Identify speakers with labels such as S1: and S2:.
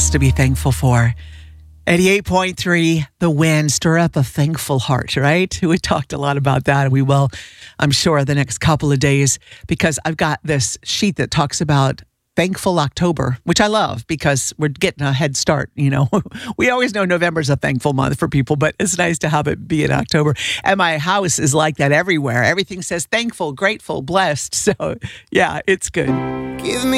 S1: to be thankful for. 88.3, The Wind, stir up a thankful heart, right? We talked a lot about that, and we will, I'm sure, the next couple of days, because I've got this sheet that talks about Thankful October, which I love because we're getting a head start. You know, we always know November's a thankful month for people, but it's nice to have it be in October. And my house is like that everywhere. Everything says thankful, grateful, blessed. So yeah, it's good.
S2: Give me